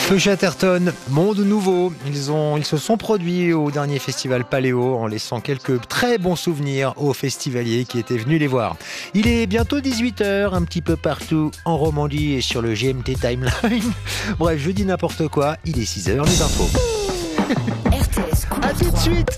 Feu Chatterton, Monde Nouveau, ils se sont produits au dernier festival Paléo en laissant quelques très bons souvenirs aux festivaliers qui étaient venus les voir. Il est bientôt 18h, un petit peu partout en Romandie et sur le GMT Timeline. Bref, je dis n'importe quoi, il est 6h, les infos. RTS. A tout de suite.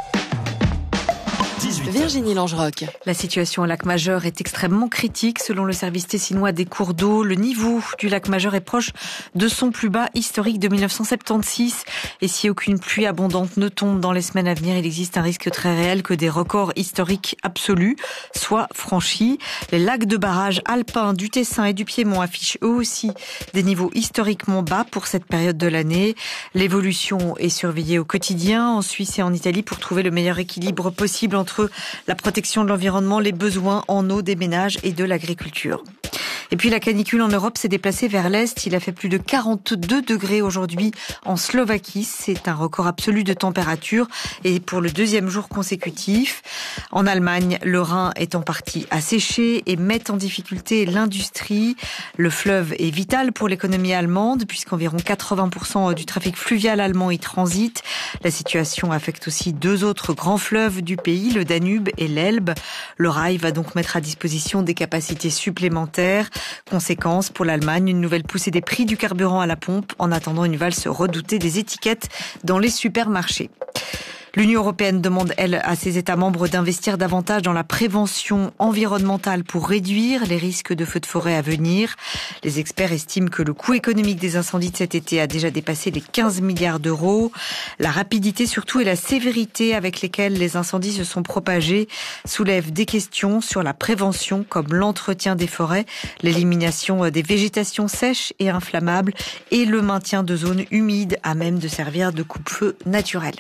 Virginie Langeroc. La situation au lac Majeur est extrêmement critique. Selon le service tessinois des cours d'eau, le niveau du lac Majeur est proche de son plus bas historique de 1976. Et si aucune pluie abondante ne tombe dans les semaines à venir, il existe un risque très réel que des records historiques absolus soient franchis. Les lacs de barrage alpins du Tessin et du Piémont affichent eux aussi des niveaux historiquement bas pour cette période de l'année. L'évolution est surveillée au quotidien en Suisse et en Italie pour trouver le meilleur équilibre possible entre la protection de l'environnement, les besoins en eau des ménages et de l'agriculture. Et puis la canicule en Europe s'est déplacée vers l'Est. Il a fait plus de 42 degrés aujourd'hui en Slovaquie. C'est un record absolu de température et pour le deuxième jour consécutif. En Allemagne, le Rhin est en partie asséché et met en difficulté l'industrie. Le fleuve est vital pour l'économie allemande puisqu'environ 80% du trafic fluvial allemand y transite. La situation affecte aussi deux autres grands fleuves du pays, le Danube et l'Elbe. Le rail va donc mettre à disposition des capacités supplémentaires. Conséquence pour l'Allemagne, une nouvelle poussée des prix du carburant à la pompe en attendant une valse redoutée des étiquettes dans les supermarchés. L'Union européenne demande, elle, à ses États membres d'investir davantage dans la prévention environnementale pour réduire les risques de feux de forêt à venir. Les experts estiment que le coût économique des incendies de cet été a déjà dépassé les 15 milliards d'euros. La rapidité surtout et la sévérité avec lesquelles les incendies se sont propagés soulèvent des questions sur la prévention comme l'entretien des forêts, l'élimination des végétations sèches et inflammables et le maintien de zones humides à même de servir de coupe-feu naturel.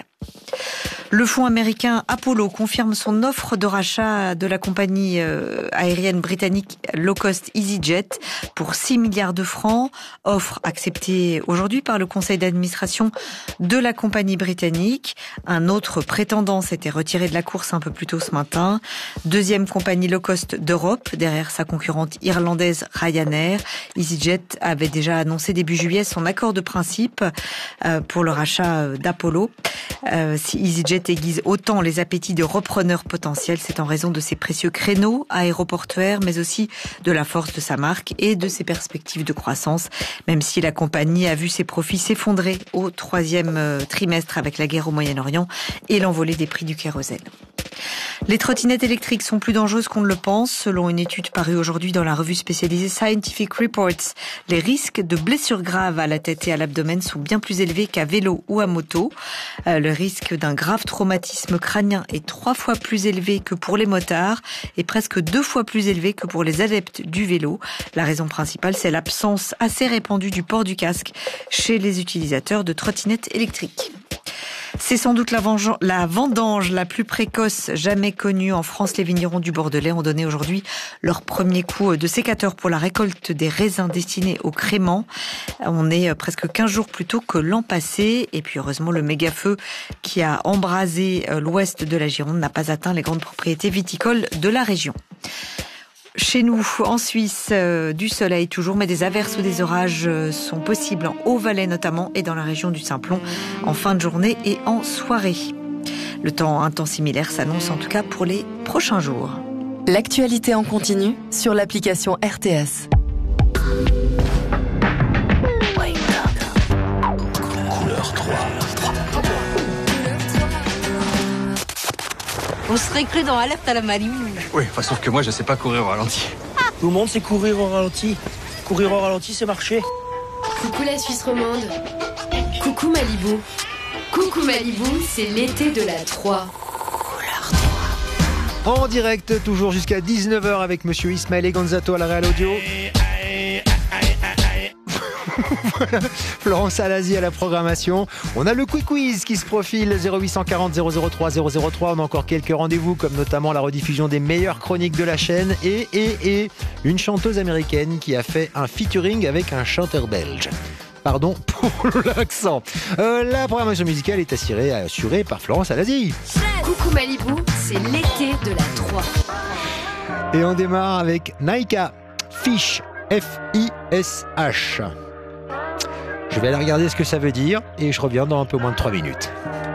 Le fonds américain Apollo confirme son offre de rachat de la compagnie aérienne britannique low cost EasyJet pour 6 milliards de francs. Offre acceptée aujourd'hui par le conseil d'administration de la compagnie britannique. Un autre prétendant s'était retiré de la course un peu plus tôt ce matin. Deuxième compagnie low cost d'Europe, derrière sa concurrente irlandaise Ryanair. EasyJet avait déjà annoncé début juillet son accord de principe pour le rachat d'Apollo. Si EasyJet aiguise autant les appétits de repreneurs potentiels, c'est en raison de ses précieux créneaux aéroportuaires, mais aussi de la force de sa marque et de ses perspectives de croissance, même si la compagnie a vu ses profits s'effondrer au troisième trimestre avec la guerre au Moyen-Orient et l'envolée des prix du kérosène. Les trottinettes électriques sont plus dangereuses qu'on ne le pense. Selon une étude parue aujourd'hui dans la revue spécialisée Scientific Reports, les risques de blessures graves à la tête et à l'abdomen sont bien plus élevés qu'à vélo ou à moto. Le risque d'un grave traumatisme crânien est 3 fois plus élevé que pour les motards et presque 2 fois plus élevé que pour les adeptes du vélo. La raison principale, c'est l'absence assez répandue du port du casque chez les utilisateurs de trottinettes électriques. C'est sans doute la vendange la plus précoce jamais connue en France. Les vignerons du Bordelais ont donné aujourd'hui leur premier coup de sécateur pour la récolte des raisins destinés au crément. On est presque 15 jours plus tôt que l'an passé. Et puis heureusement, le méga-feu qui a embrasé l'ouest de la Gironde n'a pas atteint les grandes propriétés viticoles de la région. Chez nous, en Suisse, du soleil toujours, mais des averses ou des orages sont possibles en Haut-Valais notamment et dans la région du Simplon en fin de journée et en soirée. Le temps, un temps similaire s'annonce en tout cas pour les prochains jours. L'actualité en continu sur l'application RTS. Couleur 3. On serait cru dans Alerte à la Malibu. Oui, enfin, sauf que moi, je sais pas courir au ralenti. Tout le monde sait courir au ralenti. Courir au ralenti, c'est marcher. Coucou la Suisse romande. Coucou Malibu. Coucou Malibu, c'est l'été de la 3. En direct, toujours jusqu'à 19h avec monsieur Ismaël Gonzato à la Real Audio. Voilà, Florence Alazi à la programmation. On a le quick quiz qui se profile 0840 003 003. On a encore quelques rendez-vous comme notamment la rediffusion des meilleures chroniques de la chaîne et une chanteuse américaine qui a fait un featuring avec un chanteur belge. Pardon pour l'accent. La programmation musicale est assurée par Florence Alazi. Coucou Malibu, c'est l'été de la 3. Et on démarre avec Naika Fish, F-I-S-H. Je vais aller regarder ce que ça veut dire et je reviens dans un peu moins de 3 minutes.